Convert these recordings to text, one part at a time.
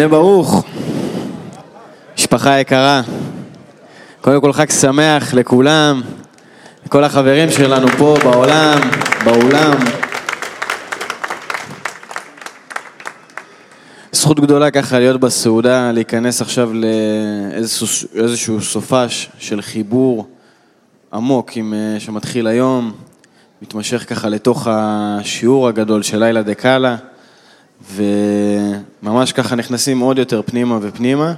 בני ברוך, משפחה יקרה, קודם כל חג שמח לכולם, לכל החברים שלנו פה באולם. זכות גדולה ככה להיות בסעודה, להיכנס עכשיו לאיזשהו סופש של חיבור עמוק שמתחיל היום, מתמשך ככה לתוך השיעור הגדול של לילה דקאלה, וממש ככה נכנסים עוד יותר פנימה ופנימה,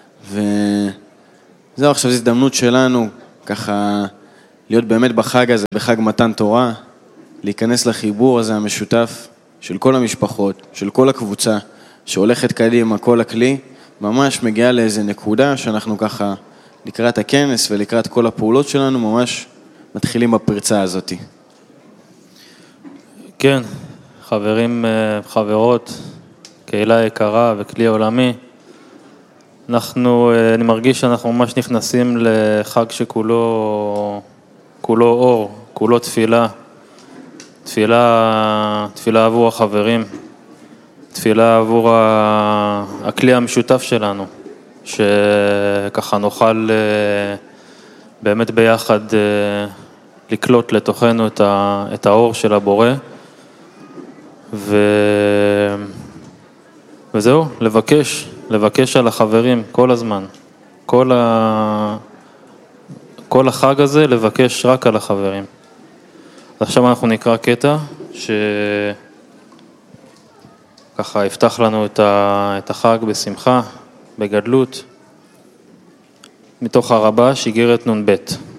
וזהו, עכשיו זו הזדמנות שלנו ככה להיות באמת בחג הזה, בחג מתן תורה, להיכנס לחיבור הזה המשותף של כל המשפחות, של כל הקבוצה, שהולכת קדימה, כל הכלי, ממש מגיעה לאיזה נקודה שאנחנו ככה לקראת הכנס ולקראת כל הפעולות שלנו, ממש מתחילים בפרצה הזאת. כן, חברים, חברות, קהילה יקרה וכלי עולמי, אני מרגיש שאנחנו ממש נכנסים לחג שכולו אור, כולו תפילה עבור החברים, תפילה עבור הכלי המשותף שלנו, שככה נוכל באמת ביחד לקלוט לתוכנו את האור של הבורא, וזהו, לבקש על החברים כל הזמן, כל החג הזה לבקש רק על החברים. עכשיו אנחנו נקרא קטע ככה יפתח לנו את החג בשמחה, בגדלות, מתוך הרבש, איגרת נ"ב.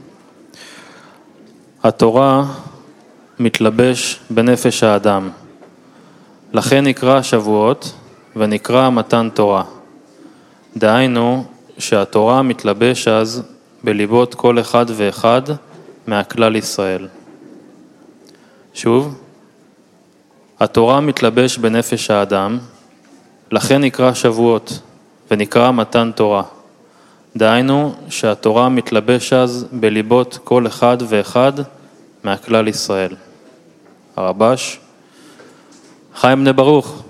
התורה מתלבש בנפש האדם, לכן נקרא שבועות ונקרא מתן תורה. דהיינו שהתורה מתלבש אז בליבות כל אחד ואחד מהכלל ישראל. שוב, התורה מתלבש בנפש האדם, לכן נקרא שבועות ונקרא מתן תורה. דהיינו שהתורה מתלבש אז בליבות כל אחד ואחד מהכלל ישראל. הרבש, חיים בני ברוך.